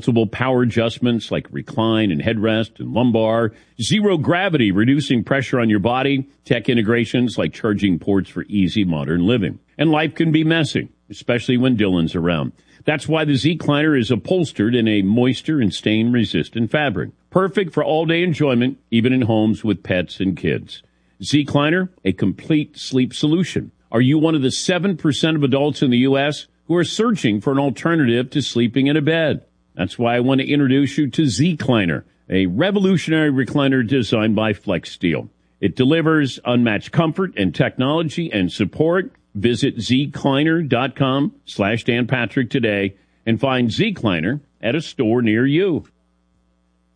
multiple power adjustments like recline and headrest and lumbar, zero gravity, reducing pressure on your body, tech integrations like charging ports for easy modern living. And life can be messy, especially when Dylan's around. That's why the Zecliner is upholstered in a moisture and stain-resistant fabric. Perfect for all-day enjoyment, even in homes with pets and kids. Zecliner, a complete sleep solution. Are you one of the 7% of adults in the U.S. who are searching for an alternative to sleeping in a bed? That's why I want to introduce you to Zecliner, a revolutionary recliner designed by FlexSteel. It delivers unmatched comfort and technology and support. Visit Zecliner.com/Dan Patrick today and find Zecliner at a store near you.